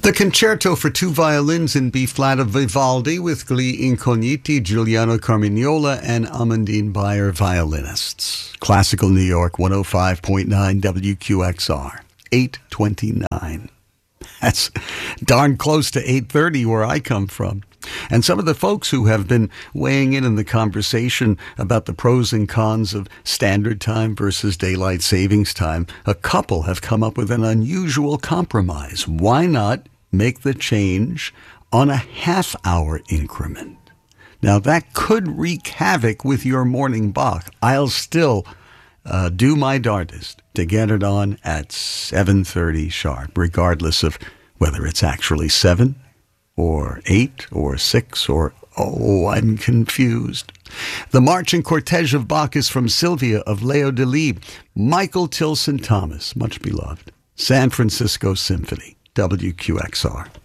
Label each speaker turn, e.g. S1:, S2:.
S1: The Concerto for Two Violins in B-flat of Vivaldi with Gli Incogniti, Giuliano Carmignola, and Amandine Bayer violinists. Classical New York, 105.9 WQXR, 8:29. That's darn close to 8:30 where I come from. And some of the folks who have been weighing in the conversation about the pros and cons of standard time versus daylight savings time, a couple have come up with an unusual compromise. Why not make the change on a half-hour increment? Now, that could wreak havoc with your morning Bach. I'll still do my darndest to get it on at 7:30 sharp, regardless of whether it's actually 7 or 8 or 6 or, oh, I'm confused. The March and Cortege of Bach is from Sylvia of Leo Delibes. Michael Tilson Thomas, much beloved. San Francisco Symphony, WQXR.